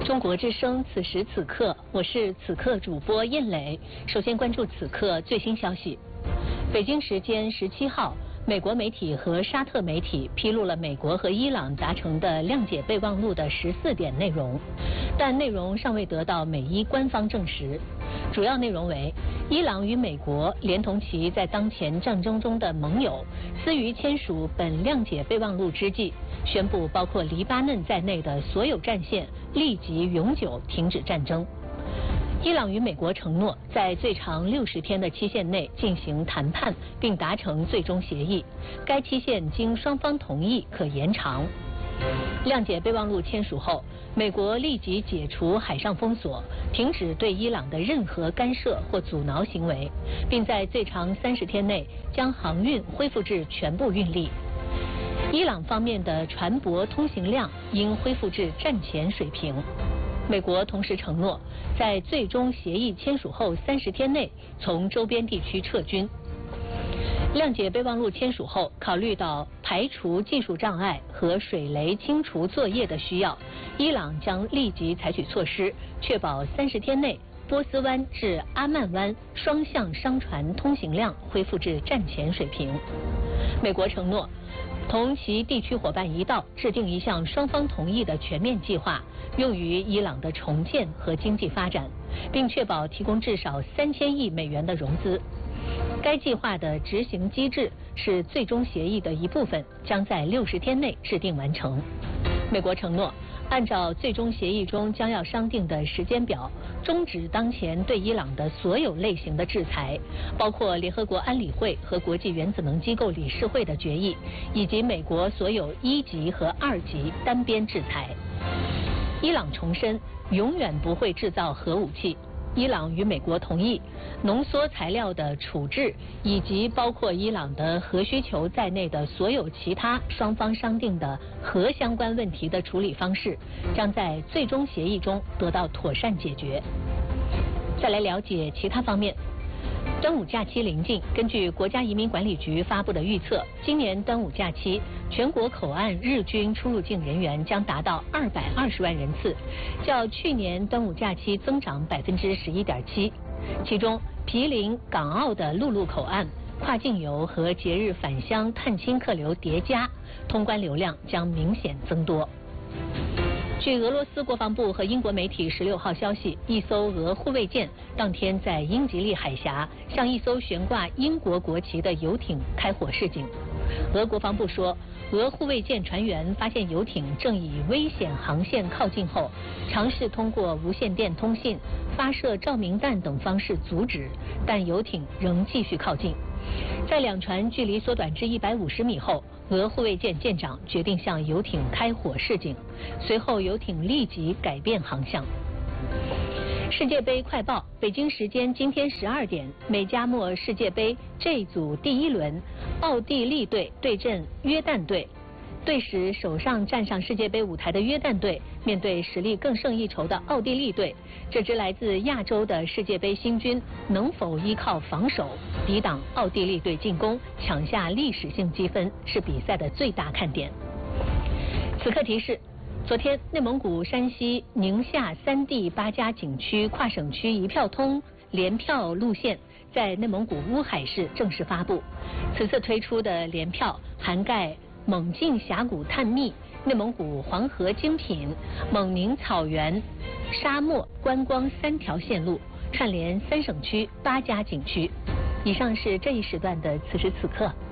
中国之声，此时此刻，我是此刻主播燕磊。首先关注此刻最新消息。北京时间17号，美国媒体和沙特媒体披露了美国和伊朗达成的谅解备忘录的14点内容，但内容尚未得到美伊官方证实。主要内容为：伊朗与美国连同其在当前战争中的盟友，私于签署本谅解备忘录之际，宣布包括黎巴嫩在内的所有战线立即永久停止战争。伊朗与美国承诺在最长60天的期限内进行谈判，并达成最终协议。该期限经双方同意可延长。谅解备忘录签署后，美国立即解除海上封锁，停止对伊朗的任何干涉或阻挠行为，并在最长30天内将航运恢复至全部运力。伊朗方面的船舶通行量应恢复至战前水平。美国同时承诺，在最终协议签署后30天内从周边地区撤军。谅解备忘录签署后，考虑到排除技术障碍和水雷清除作业的需要，伊朗将立即采取措施，确保30天内波斯湾至阿曼湾双向商船通行量恢复至战前水平。美国承诺同其地区伙伴一道制定一项双方同意的全面计划，用于伊朗的重建和经济发展，并确保提供至少3000亿美元的融资。该计划的执行机制是最终协议的一部分，将在60天内制定完成。美国承诺按照最终协议中将要商定的时间表，终止当前对伊朗的所有类型的制裁，包括联合国安理会和国际原子能机构理事会的决议，以及美国所有1级和2级单边制裁。伊朗重申永远不会制造核武器。伊朗与美国同意浓缩材料的处置以及包括伊朗的核需求在内的所有其他双方商定的核相关问题的处理方式，将在最终协议中得到妥善解决。再来了解其他方面。端午假期临近，根据国家移民管理局发布的预测，今年端午假期全国口岸日均出入境人员将达到220万人次，较去年端午假期增长11.7%。其中，毗邻港澳的陆路口岸跨境游和节日返乡探亲客流叠加，通关流量将明显增多。据俄罗斯国防部和英国媒体16号消息，一艘俄护卫舰当天在英吉利海峡向一艘悬挂英国国旗的游艇开火示警。俄国防部说，俄护卫舰船员发现游艇正以危险航线靠近后，尝试通过无线电通信、发射照明弹等方式阻止，但游艇仍继续靠近。在两船距离缩短至150米后，俄护卫舰舰长决定向游艇开火示警，随后游艇立即改变航向。世界杯快报：北京时间今天12点，美加墨世界杯 J 组第1轮，奥地利队对阵约旦队。队史首上站上世界杯舞台的约旦队面对实力更胜一筹的奥地利队，这支来自亚洲的世界杯新军能否依靠防守抵挡奥地利队进攻，抢下历史性积分，是比赛的最大看点。此刻提示：昨天，内蒙古、山西、宁夏3地8家景区跨省区一票通联票路线在内蒙古乌海市正式发布。此次推出的联票涵盖蒙晋峡谷探秘、内蒙古黄河精品、蒙宁草原、沙漠观光3条线路，串联3省区8家景区。以上是这一时段的此时此刻。